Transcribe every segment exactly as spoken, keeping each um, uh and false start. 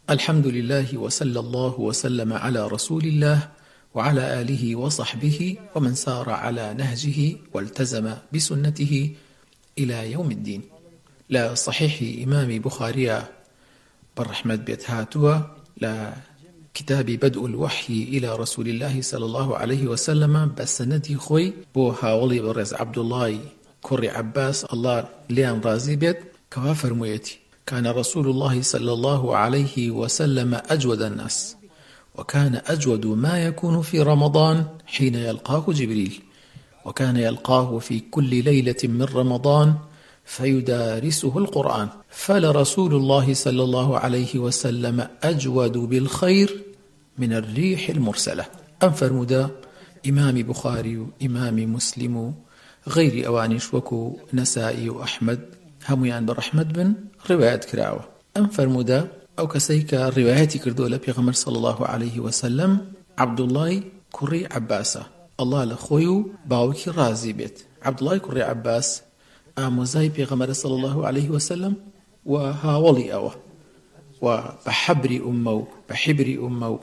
الحمد لله وصلى الله وسلم على رسول الله وعلى آله وصحبه ومن سار على نهجه والتزم بسنته إلى يوم الدين. لا صحيح إمام بخاري بالرحمة بيت هاتوا لا كتاب بدء الوحي إلى رسول الله صلى الله عليه وسلم بسندي خوي بوها ولي برز عبد الله كري عباس الله ليان رازي بيت كوافر مويتي كان رسول الله صلى الله عليه وسلم أجود الناس، وكان أجود ما يكون في رمضان حين يلقاه جبريل، وكان يلقاه في كل ليلة من رمضان فيدارسه القرآن، فلرسول الله صلى الله عليه وسلم أجود بالخير من الريح المرسلة. أنفر مدى إمام بخاري إمام مسلم غير أوانش وكو نسائي وأحمد هميان برحمة بن روايات كراوة. أنفر مدى أو كسيك رواياتي كردو لبيغمر صلى الله عليه وسلم عبد الله كري عباسة الله لخويو باوكي رازي بيت. عبد الله كري عباس آموزاي بيغمر صلى الله عليه وسلم وهاولي أوه وبحبري أمو بحبري أمو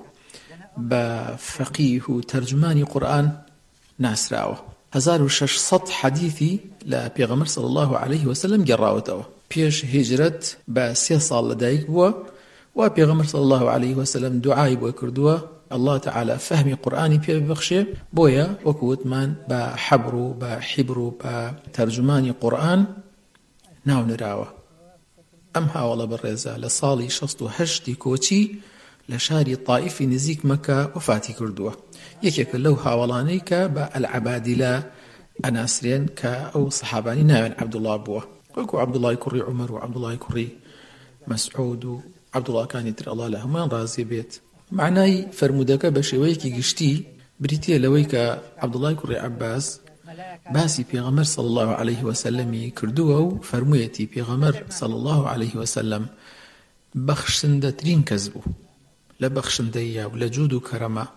بفقيه ترجماني قرآن ناس راوه هزار وشش صد حديثي لبيغمر صلى الله عليه وسلم جراوته بيش هجرت بسي صال لديك بوا وبيغمر صلى الله عليه وسلم دعاي بوا كردوا الله تعالى فهمي قرآني بيه بخشي بويا وكوت من بحبرو بحبرو بترجماني قرآن ناو نراوه أمها والله بالرزا لصالي شصتو هشتي كوتي لشاري طائفي نزيك مكة وفاتي كردوه يكيك لو هاولانيك بالعبادلة أناسرين كأو صحاباني ناوين عبد الله بوه وكو عبد الله يكري عمر وعبد الله يكري مسعود عبد الله كان يتر الله له من رازي بيت معناي فرمودك بشويكي قشتي بريتي لويك عبد الله يكري عباس باسي بيغمر صلى الله عليه وسلم كردوه فرمويتي بيغمر صلى الله عليه وسلم بخشندترين كذبو لبخشندية ولجود كرمه